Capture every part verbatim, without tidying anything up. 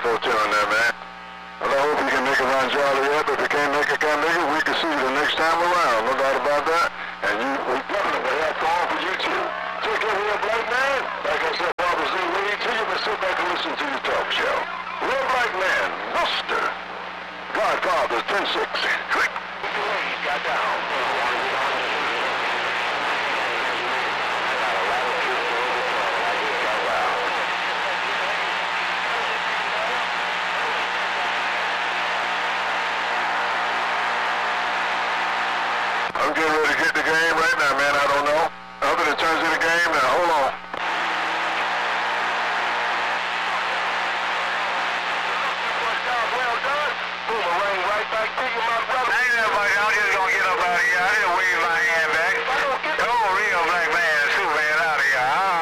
fourteen on there, man. Well, I hope you can make it around Joliet, but if you can't make it, can't make it, we can see you the next time around. No doubt about that. And you, we definitely have to on for you too. Take care of your black man. Like I said, Barbara Z. Lee to you, but sit back and listen to your talk show. Real black man, Mister Godfather, ten six. Quick. Got down. I'm getting ready to get the game right now, man. I don't know. I hope it turns into the game now. Hold on. Well done. Boomerang right back to you, my brother. Ain't nobody. I'm just gonna get up out of here. I didn't wave my hand back. Oh, real black man, Superman out of here.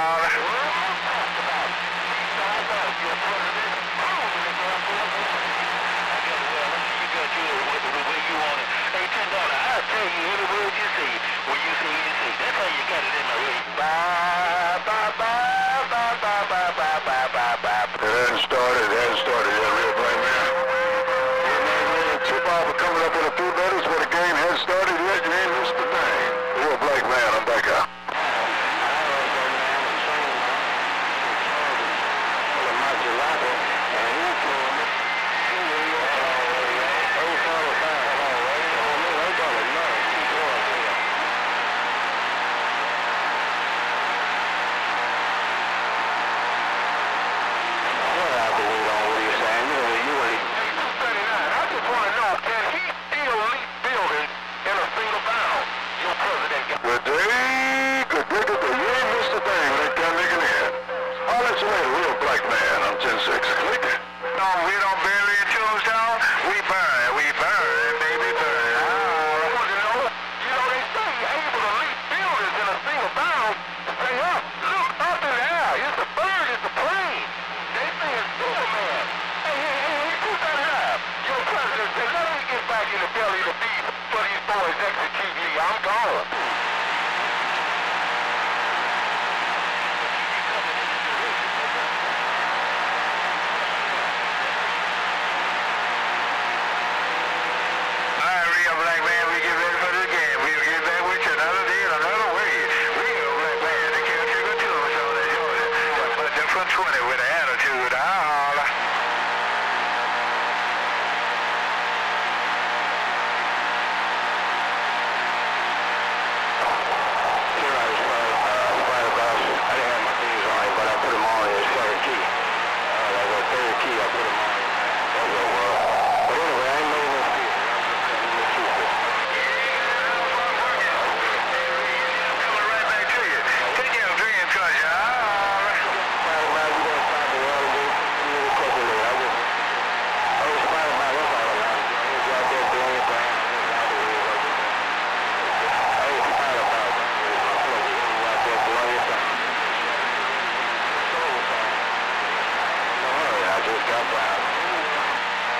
I'll tell you every word you say when you say you say. That's how you got it in my way. Bye, bye, bye, bye, bye, bye, bye, bye, bye, bye. It hasn't started. It hasn't started yet, real black man. Real black man, tip off are coming up in a few minutes, but the game hasn't started yet. You ain't missed the thing. Real black man, I'm back out. Good day, good day, good day. You ain't missed a thing. They can't make it in. I'll let you later, real black man. I'm ten six. Click. No, we don't bury in Tombstone. We burn, we burn, baby, burn. Ah, I want to know. You know, they say you're able to leap buildings in a single bound. Stay up, look up in the air. It's a bird, it's a plane. They say it's Superman. Hey, hey, hey, hey, who's that rap? Your president said, let me get back in the belly of the beast for these boys execute me. I'm gone. twenty with an attitude. Ah.